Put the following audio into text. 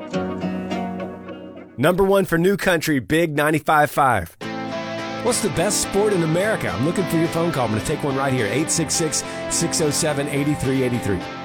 Number one for New Country, Big 95.5. What's the best sport in America? I'm looking for your phone call. I'm going to take one right here, 866-607-8383.